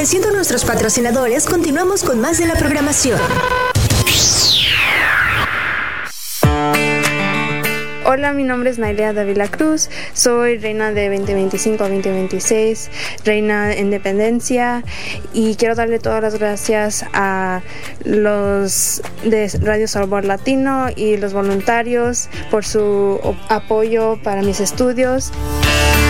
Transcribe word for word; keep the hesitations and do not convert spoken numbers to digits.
Agradeciendo a nuestros patrocinadores, continuamos con más de la programación. Hola, mi nombre es Nailea Davila Cruz, soy reina de veinte veinticinco a veinte veintiséis, reina de Independencia, y quiero darle todas las gracias a los de Radio Sabor Latino y los voluntarios por su apoyo para mis estudios.